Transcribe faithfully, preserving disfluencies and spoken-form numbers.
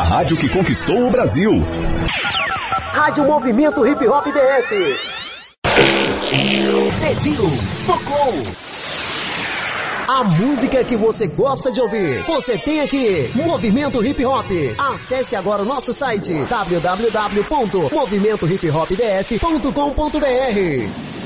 rádio que conquistou o Brasil. Rádio Movimento Hip Hop D F. Dedinho, tocou. A música que você gosta de ouvir, você tem aqui, Movimento Hip Hop. Acesse agora o nosso site w w w ponto movimento hip hop d f ponto com ponto b r.